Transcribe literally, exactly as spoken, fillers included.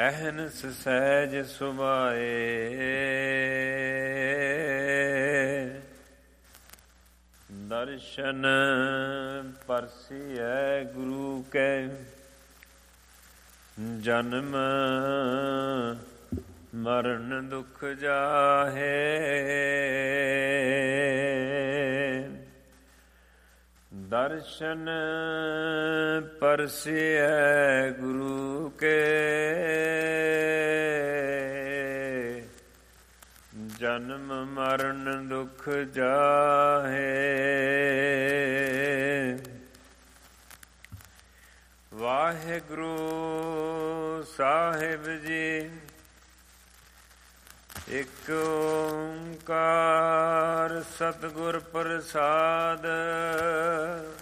ਅਹਨਸ ਸਹਿਜ ਸੁਭਾਏ। ਦਰਸ਼ਨ ਪਰਸਿਐ ਗੁਰੂ ਕੈ ਜਨਮ ਮਰਨ ਦੁਖ ਜਾਹੇ। ਦਰਸ਼ਨ ਪਰਸਿਐ ਗੁਰੂ ਕੇ ਜਨਮ ਮਰਨ ਦੁਖ ਜਾਹੇ। ਵਾਹਿਗੁਰੂ ਸਾਹਿਬ ਜੀ ਇਕ ਓੰਕਾਰ ਸਤਿਗੁਰ ਪ੍ਰਸਾਦ।